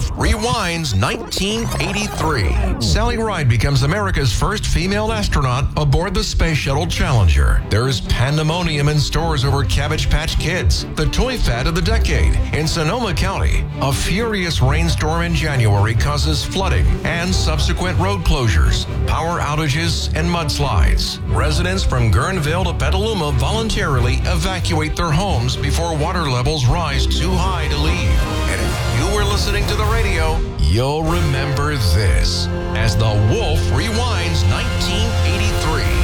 Wolf rewinds 1983. Sally Ride becomes America's first female astronaut aboard the Space Shuttle Challenger. There's pandemonium in stores over Cabbage Patch Kids, the toy fad of the decade. In Sonoma County, a furious rainstorm in January causes flooding and subsequent road closures, power outages, and mudslides. Residents from Guerneville to Petaluma voluntarily evacuate their homes before water levels rise too high to leave. And if you were listening to the radio, you'll remember this as the Wolf rewinds 1983.